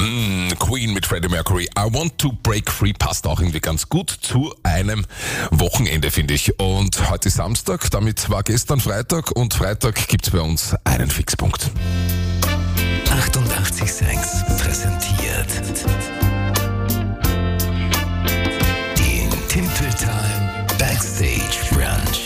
Queen mit Freddie Mercury. I Want to Break Free passt auch irgendwie ganz gut zu einem Wochenende, finde ich. Und heute ist Samstag, damit war gestern Freitag und Freitag gibt's bei uns einen Fixpunkt. 88,6 präsentiert den Timpel Time Backstage Brunch.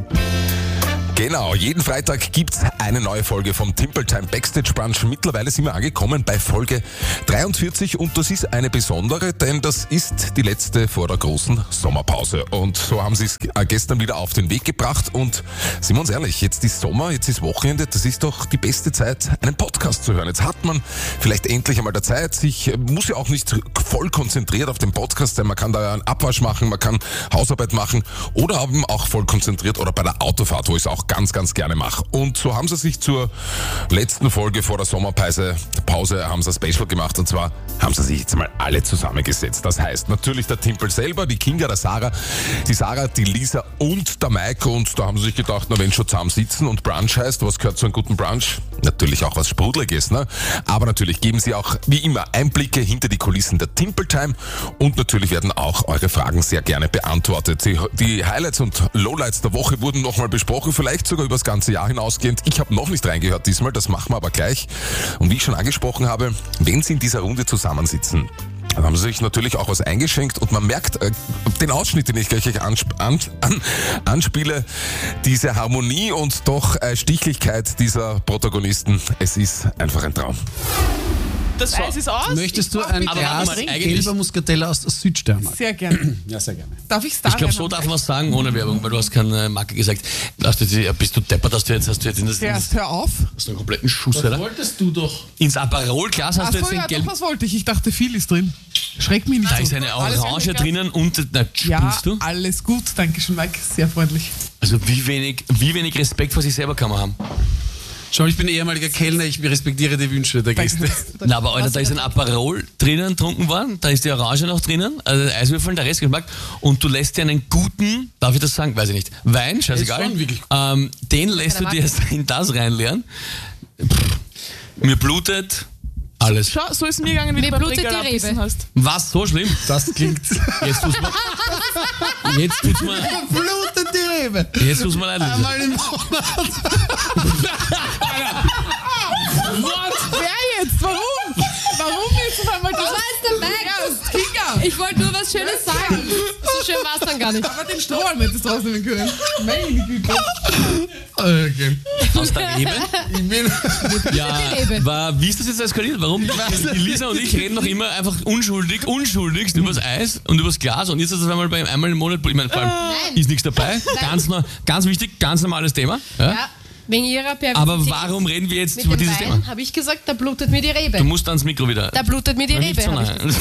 Genau, jeden Freitag gibt's eine neue Folge vom Timpel Time Backstage Brunch. Mittlerweile sind wir angekommen bei Folge 43 und das ist eine besondere, denn das ist die letzte vor der großen Sommerpause. Und so haben sie es gestern wieder auf den Weg gebracht und sind wir uns ehrlich, jetzt ist Sommer, jetzt ist Wochenende, das ist doch die beste Zeit, einen Podcast zu hören. Jetzt hat man vielleicht endlich einmal der Zeit, muss ja auch nicht voll konzentriert auf den Podcast sein, man kann da einen Abwasch machen, man kann Hausarbeit machen oder eben auch voll konzentriert oder bei der Autofahrt, wo ich es auch ganz, ganz gerne mache. Und so haben sie sich zur letzten Folge vor der Sommerpause haben sie ein Special gemacht und zwar haben sie sich jetzt mal alle zusammengesetzt. Das heißt natürlich der Timpel selber, die Kinga, der Sarah, die Lisa und der Mike und da haben sie sich gedacht, na wenn schon zusammen sitzen und Brunch heißt, was gehört zu einem guten Brunch? Natürlich auch was Sprudeliges, ne? Aber natürlich geben sie auch wie immer Einblicke hinter die Kulissen der Timpel Time und natürlich werden auch eure Fragen sehr gerne beantwortet. Die Highlights und Lowlights der Woche wurden nochmal besprochen, vielleicht sogar über das ganze Jahr hinausgehend. Ich habe noch nicht reingehört diesmal, das machen wir aber gleich. Und wie ich schon angesprochen habe, wenn Sie in dieser Runde zusammensitzen, dann haben sie sich natürlich auch was eingeschenkt und man merkt den Ausschnitt, den ich gleich anspiele, diese Harmonie und doch Stichlichkeit dieser Protagonisten. Es ist einfach ein Traum. Das Eis ist aus. Möchtest du ein Glas gelber Muscatella aus der Südsteiermark? Sehr gerne. Ja, sehr gerne. Darf ich's da Ich glaube, so darf man es sagen, ohne Werbung, weil du hast keine Marke gesagt. Bist du deppert, hast du jetzt in das... Zuerst hör auf. Hast du einen kompletten Schuss, Das oder? wolltest du doch. Ins Aperol-Glas hast du jetzt Achso, den ja, gelben... doch, was wollte ich? Ich dachte, viel ist drin. Schreck mich nicht Da so. ist eine Alles Orange gut, drinnen und... Na, Ja, spinnst du? alles gut. Danke schön, Mike. Sehr freundlich. Also wie wenig Respekt vor sich selber kann man haben. Schau, ich bin ehemaliger Kellner, ich respektiere die Wünsche der Gäste. Na, aber Alter, da ist ein Aperol drinnen getrunken worden, da ist die Orange noch drinnen, also Eiswürfel, der Restgeschmack und du lässt dir einen guten, darf ich das sagen, weiß ich nicht, Wein, scheißegal, Ist schon wirklich gut. den lässt du dir jetzt in das reinleeren. Mir blutet alles. Schau, so ist mir gegangen, wie Mir du beim blutet Regal die abbissen Rebe. hast. Was, so schlimm? Das klingt... Jetzt tut's mir Blutet die Rebe. jetzt tut's mir leid. Einmal im Monat. Wer jetzt? Warum? Warum jetzt auf einmal das? Was ist denn Max? Kinga! Ich wollte nur was Schönes sagen. So schön war es dann gar nicht. Aber den Strohhalm hättest du rausnehmen können. Meine Güte. Okay. Aus der Rebe? Ich bin... Ja, Rebe. wie ist das jetzt eskaliert? Warum? Die Lisa und ich reden noch immer einfach unschuldigst übers Eis und übers Glas und jetzt ist das einmal im Monat, ich meine, vor allem Nein. ist nichts dabei. Ganz wichtig, ganz normales Thema. Ja? Ja, wegen ihrer Perversität. Aber warum reden wir jetzt Mit über dem dieses Wein Thema? habe ich gesagt, da blutet mir die Rebe. Du musst ans Mikro wieder. Da blutet mir die Nicht Rebe. so hab nahe.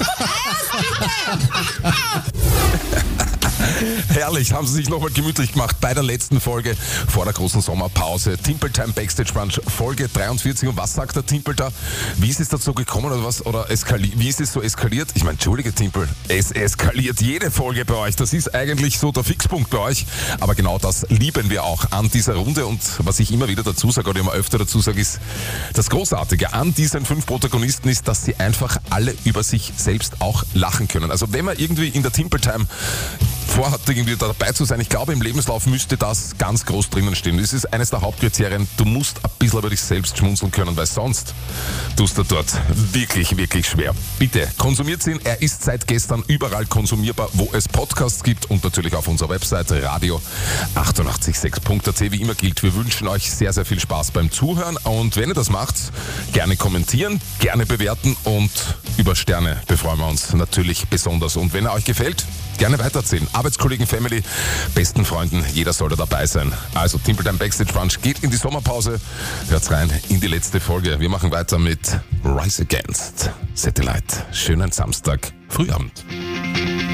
Herrlich, haben sie sich nochmal gemütlich gemacht bei der letzten Folge vor der großen Sommerpause. Timpel Time Backstage Brunch, Folge 43. Und was sagt der Timpel da? Wie ist es dazu gekommen oder was? Oder wie ist es so eskaliert? Ich meine, entschuldige Timpel, es eskaliert jede Folge bei euch. Das ist eigentlich so der Fixpunkt bei euch. Aber genau das lieben wir auch an dieser Runde. Und was ich immer wieder dazu sage oder immer öfter dazu sage, ist, das Großartige an diesen 5 Protagonisten ist, dass sie einfach alle über sich selbst auch lachen können. Also wenn man irgendwie in der Timpel Time vorhat, irgendwie dabei zu sein. Ich glaube, im Lebenslauf müsste das ganz groß drinnen stehen. Das ist eines der Hauptkriterien. Du musst ein bisschen über dich selbst schmunzeln können, weil sonst tust du dort wirklich, wirklich schwer. Bitte, konsumiert ihn. Er ist seit gestern überall konsumierbar, wo es Podcasts gibt und natürlich auf unserer Webseite radio 886.at. Wie immer gilt, wir wünschen euch sehr, sehr viel Spaß beim Zuhören und wenn ihr das macht, gerne kommentieren, gerne bewerten und über Sterne befreuen wir uns natürlich besonders. Und wenn er euch gefällt, gerne weitererzählen. Arbeitskollegen, Family, besten Freunden, jeder soll da dabei sein. Also Timpel Time Backstage Brunch geht in die Sommerpause. Hört's rein in die letzte Folge. Wir machen weiter mit Rise Against Satellite. Schönen Samstag, Frühabend.